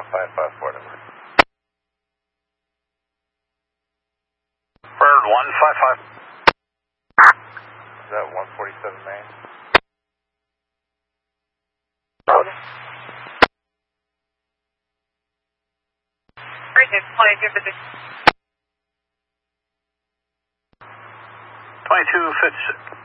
1554. Bird 155. Is that 147 Main? Great, 22 Fitz.